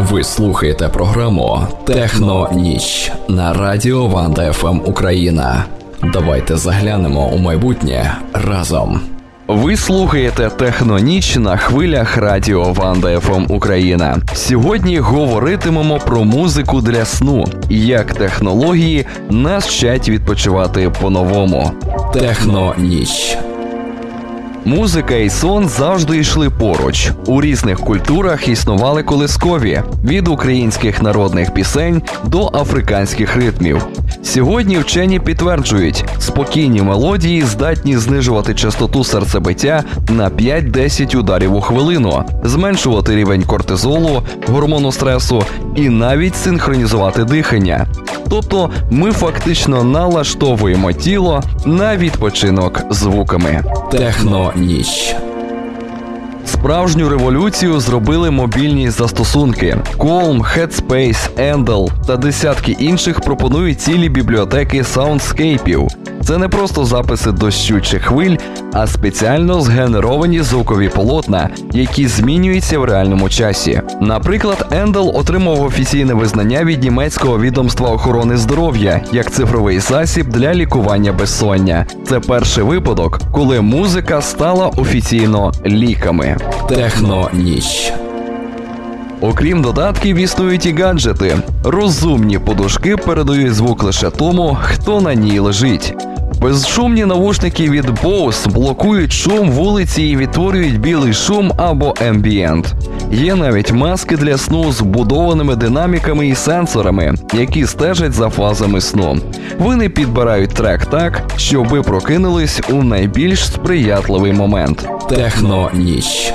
Ви слухаєте програму «Техно-ніч» на радіо Ванда ФМ Україна. Давайте заглянемо у майбутнє разом. Ви слухаєте «Техно-ніч» на хвилях радіо Ванда ФМ Україна. Сьогодні говоритимемо про музику для сну і як технології нас вчать відпочивати по-новому. «Техно-ніч». Музика і сон завжди йшли поруч. У різних культурах існували колискові – від українських народних пісень до африканських ритмів. Сьогодні вчені підтверджують, спокійні мелодії здатні знижувати частоту серцебиття на 5-10 ударів у хвилину, зменшувати рівень кортизолу, гормону стресу і навіть синхронізувати дихання. Тобто ми фактично налаштовуємо тіло на відпочинок звуками. «Техно-ніч». Справжню революцію зробили мобільні застосунки. Calm, Headspace, Endel та десятки інших пропонують цілі бібліотеки саундскейпів. Це не просто записи дощу чи хвиль, а спеціально згенеровані звукові полотна, які змінюються в реальному часі. Наприклад, Endel отримав офіційне визнання від німецького відомства охорони здоров'я як цифровий засіб для лікування безсоння. Це перший випадок, коли музика стала офіційно ліками. «Техно-ніч». Окрім додатків, існують і гаджети. Розумні подушки передають звук лише тому, хто на ній лежить. Безшумні навушники від Bose блокують шум вулиці і відтворюють білий шум або ембієнт. Є навіть маски для сну з вбудованими динаміками і сенсорами, які стежать за фазами сну. Вони підбирають трек так, щоб ви прокинулись у найбільш сприятливий момент. «Техно-ніч».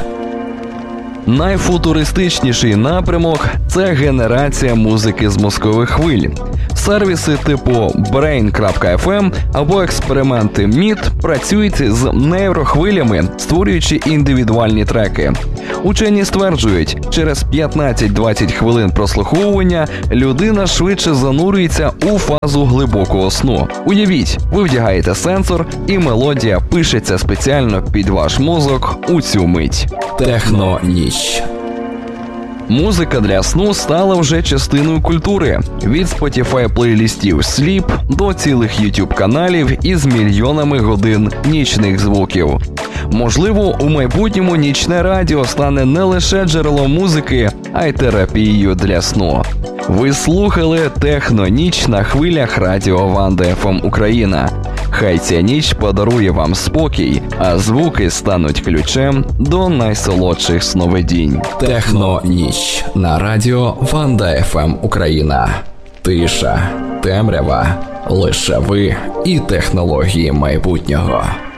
Найфутуристичніший напрямок – це генерація музики з мозкових хвиль. Сервіси типу Brain.fm або експерименти MIT працюють з нейрохвилями, створюючи індивідуальні треки. Учені стверджують, через 15-20 хвилин прослуховування людина швидше занурюється у фазу глибокого сну. Уявіть, ви вдягаєте сенсор і мелодія пишеться спеціально під ваш мозок у цю мить. «Техно-ніч». Музика для сну стала вже частиною культури. Від Spotify плейлістів Sleep до цілих YouTube-каналів із мільйонами годин нічних звуків. Можливо, у майбутньому нічне радіо стане не лише джерелом музики, а й терапією для сну. Ви слухали «Техно-ніч» на хвилях радіо Ванда ФМ Україна. Хай ця ніч подарує вам спокій, а звуки стануть ключем до найсолодших сновидінь. «Техно-ніч» на радіо Ванда ФМ Україна. Тиша, темрява, лише ви і технології майбутнього.